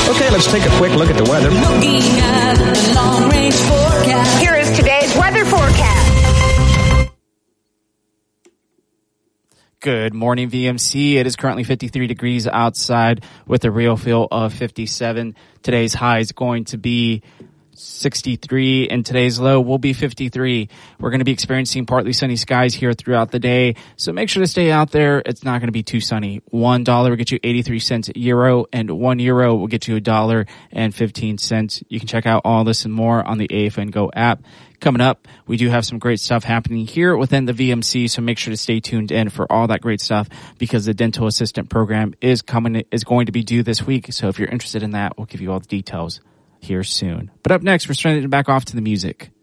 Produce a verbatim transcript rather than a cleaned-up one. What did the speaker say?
Okay, let's take a quick look at the weather. Looking at the long-range forecast. Here is today's weather forecast. Good morning, V M C. It is currently fifty-three degrees outside with a real feel of fifty-seven. Today's high is going to be sixty-three, and today's low will be fifty-three. We're going to be experiencing partly sunny skies here throughout the day, so make sure to stay out there. It's not going to be too sunny. One dollar will get you eighty-three cents a euro, and one euro will get you a dollar and fifteen cents. You can check out all this and more on the A F N Go app. Coming up, we do have some great stuff happening here within the V M C, so make sure to stay tuned in for all that great stuff because the dental assistant program is coming is going to be due this week. So if you're interested in that, we'll give you all the details here soon. But up next, we're starting to back off to the music.